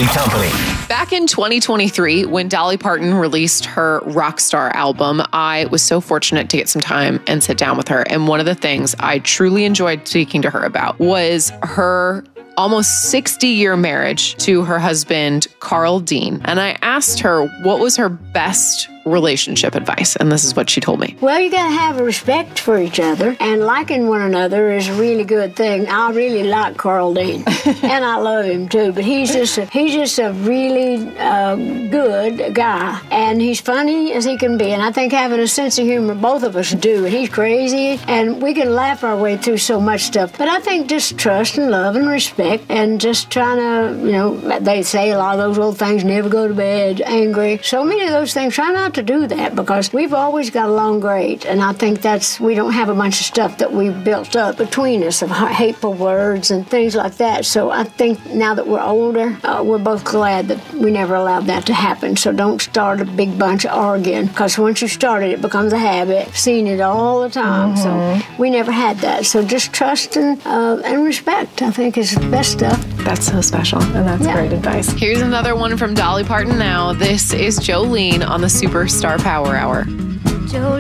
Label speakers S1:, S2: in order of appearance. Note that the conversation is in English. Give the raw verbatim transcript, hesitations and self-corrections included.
S1: Company.
S2: Back in twenty twenty-three, when Dolly Parton released her Rockstar album, I was so fortunate to get some time and sit down with her. And one of the things I truly enjoyed speaking to her about was her almost sixty-year marriage to her husband, Carl Dean. And I asked her what was her best relationship advice, and this is what she told me.
S3: Well, you gotta have a respect for each other, and liking one another is a really good thing. I really like Carl Dean, and I love him too, but he's just a, he's just a really uh, good guy, and he's funny as he can be, and I think having a sense of humor, both of us do. He's crazy, and we can laugh our way through so much stuff, but I think just trust and love and respect, and just trying to, you know, they say a lot of those old things, never go to bed angry. So many of those things, try not to do that, because we've always got along great, and I think that's, we don't have a bunch of stuff that we've built up between us of hateful words and things like that. So I think now that we're older, uh, we're both glad that we never allowed that to happen. So don't start a big bunch of arguing, because once you start it, it becomes a habit. I've seen it all the time. Mm-hmm. So we never had that. So just trust and, uh, and respect, I think, is the best stuff.
S4: That's so special, and that's
S3: Yeah.
S4: great advice.
S2: Here's another one from Dolly Parton now. This is Jolene on the Superstar Power Hour.